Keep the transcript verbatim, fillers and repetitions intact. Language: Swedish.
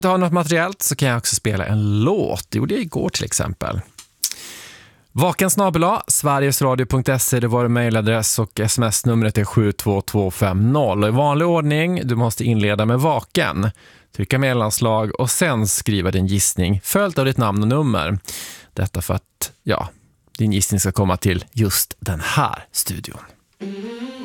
du har något materiellt så kan jag också spela en låt. Det gjorde jag igår till exempel. Vaken snabel-a, sverigesradio punkt se, det var mejladress och sms-numret är sju två två fem noll. Och i vanlig ordning, du måste inleda med vaken. Trycka mellanslag och sen skriva din gissning följt av ditt namn och nummer. Detta för att, ja, din gissning ska komma till just den här studion.